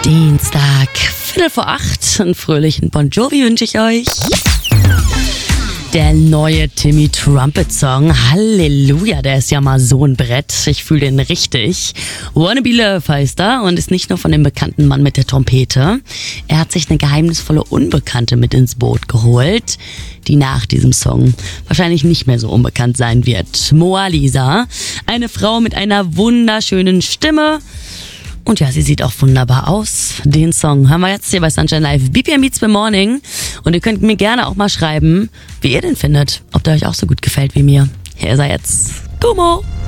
Dienstag, 7:45, einen fröhlichen Bon Jovi wünsche ich euch. Der neue Timmy Trumpet-Song, Halleluja, der ist ja mal so ein Brett. Ich fühle den richtig. Wanna Be Love heißt er und ist nicht nur von dem bekannten Mann mit der Trompete. Er hat sich eine geheimnisvolle Unbekannte mit ins Boot geholt, die nach diesem Song wahrscheinlich nicht mehr so unbekannt sein wird. Moa Lisa, eine Frau mit einer wunderschönen Stimme. Und ja, sie sieht auch wunderbar aus. Den Song haben wir jetzt hier bei Sunshine Live. BPM Beats by Morning. Und ihr könnt mir gerne auch mal schreiben, wie ihr den findet. Ob der euch auch so gut gefällt wie mir. Hier ist er jetzt. Gummo.